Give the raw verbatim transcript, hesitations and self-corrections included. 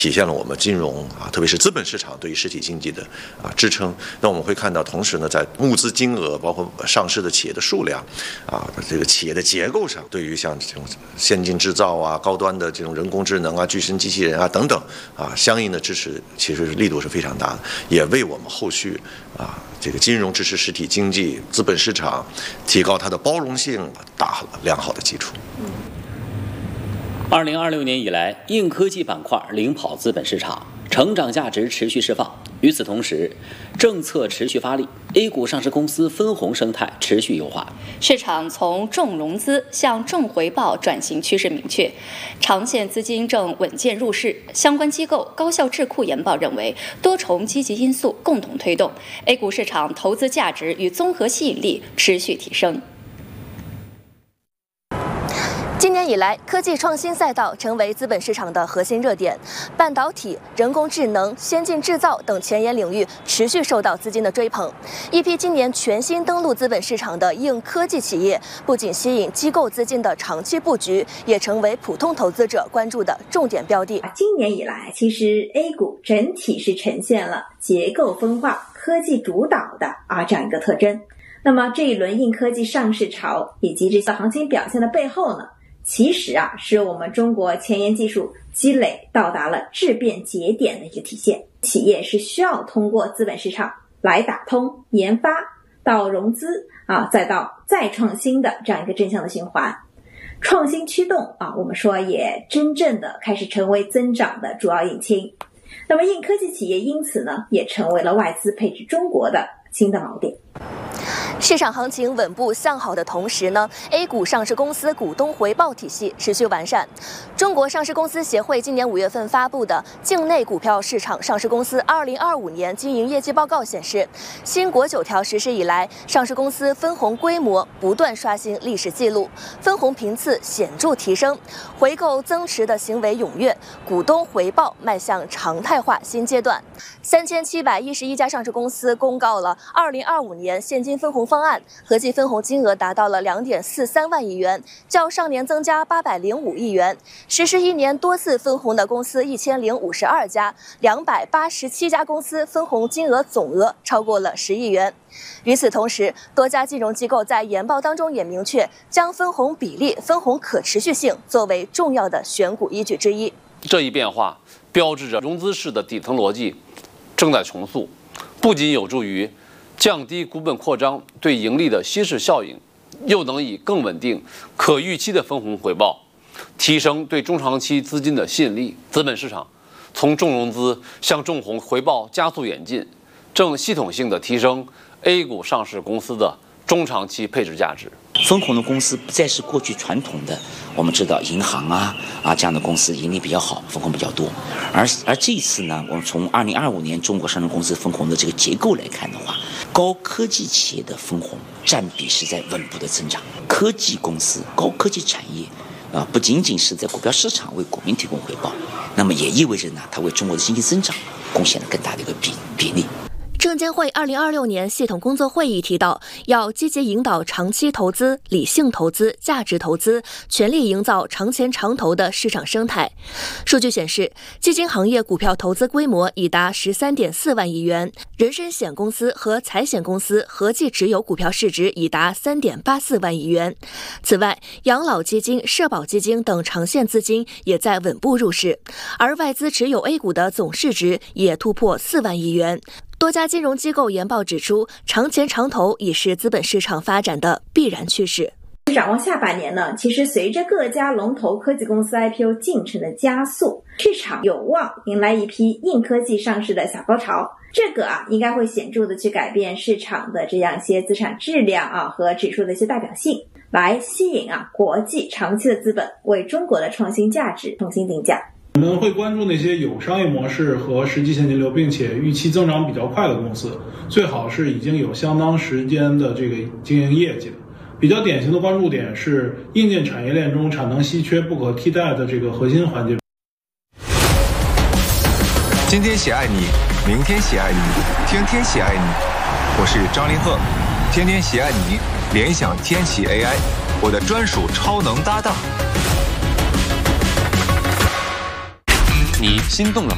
体现了我们金融啊，特别是资本市场对于实体经济的啊支撑。那我们会看到，同时呢，在募资金额，包括上市的企业的数量，啊，这个企业的结构上，对于像这种先进制造啊、高端的这种人工智能啊、具身机器人啊等等啊，相应的支持其实力度是非常大的，也为我们后续啊这个金融支持实体经济、资本市场提高它的包容性打好了良好的基础。 二零二六年以来，硬科技板块领跑资本市场，成长价值持续释放。与此同时，政策持续发力 ，A 股上市公司分红生态持续优化， 市场从重融资向重回报转型趋势明确，长线资金正稳健入市。相关机构高效智库研报认为，多重积极因素共同推动 A 股市场投资价值与综合吸引力持续提升。 今年以来，科技创新赛道成为资本市场的核心热点，半导体、人工智能、先进制造等前沿领域持续受到资金的追捧。一批今年全新登陆资本市场的硬科技企业，不仅吸引机构资金的长期布局，也成为普通投资者关注的重点标的。 今年以来，其实 A 股整体是呈现了结构分化、科技主导的啊这样一个特征。那么这一轮硬科技上市潮以及这些行情表现的背后呢？其实啊，是我们中国前沿技术积累到达了质变节点的一个体现。企业是需要通过资本市场来打通研发到融资啊，再到再创新的这样一个正向的循环。创新驱动啊，我们说也真正的开始成为增长的主要引擎。那么硬科技企业因此呢，也成为了外资配置中国的新的锚点。 市场行情稳步向好的同时呢 ，A 股上市公司股东回报体系持续完善。中国上市公司协会今年五月份发布的境内股票市场上市公司二零二五年经营业绩报告显示，新国九条实施以来，上市公司分红规模不断刷新历史记录，分红频次显著提升，回购增持的行为踊跃，股东回报迈向常态化新阶段。三千七百一十一家上市公司公告了二零二五年现金分红方案，合计分红金额达到了两点四三万亿元，较上年增加八百零五亿元。实施一年多次分红的公司一千零五十二家，两百八十七家公司分红金额总额超过了十亿元。与此同时，多家金融机构在研报当中也明确将分红比例、分红可持续性作为重要的选股依据之一。 这一变化标志着融资式的底层逻辑正在重塑，不仅有助于降低股本扩张对盈利的稀释效应，又能以更稳定、可预期的分红回报，提升对中长期资金的吸引力。资本市场从重融资向重红回报加速演进，正系统性的提升 A 股上市公司的中长期配置价值。 分红的公司不再是过去传统的，我们知道银行啊啊这样的公司盈利比较好，分红比较多。而而这一次呢，我们从二零二五年中国上市公司分红的这个结构来看的话，高科技企业的分红占比是在稳步的增长。科技公司、高科技产业啊，不仅仅是在股票市场为股民提供回报，那么也意味着呢，它为中国的经济增长贡献了更大的一个比比例。 证监会二零二六年系统工作会议提到，要积极引导长期投资、理性投资、价值投资，全力营造长钱长投的市场生态。数据显示，基金行业股票投资规模已达十三点四万亿元，人身险公司和财险公司合计持有股票市值已达三点八四万亿元。此外，养老基金、社保基金等长线资金也在稳步入市，而外资持有 A 股的总市值也突破四万亿元。多家金融机构研报指出，长钱长投已是资本市场发展的必然趋势。 展望下半年呢，其实随着各家龙头科技公司 I P O 进程的加速，市场有望迎来一批硬科技上市的小高潮。这个啊，应该会显著的去改变市场的这样一些资产质量啊和指数的一些代表性，来吸引啊国际长期的资本为中国的创新价值重新定价。 我们会关注那些有商业模式和实际现金流，并且预期增长比较快的公司，最好是已经有相当时间的这个经营业绩的。比较典型的关注点是硬件产业链中产能稀缺不可替代的这个核心环节。 今天喜爱你，明天喜爱你，天天喜爱你。我是张凌赫，天天喜爱你，联想天启 A I， 我的专属超能搭档。 你心动了吗？